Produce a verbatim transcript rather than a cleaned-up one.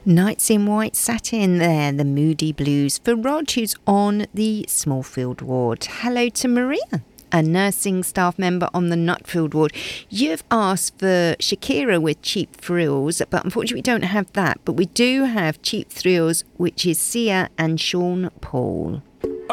Nights in White Satin there, the Moody Blues for Rog, who's on the Smallfield ward. Hello to Maria, a nursing staff member on the Nutfield ward. You've asked for Shakira with Cheap Thrills, but unfortunately we don't have that. But we do have Cheap Thrills, which is Sia and Sean Paul.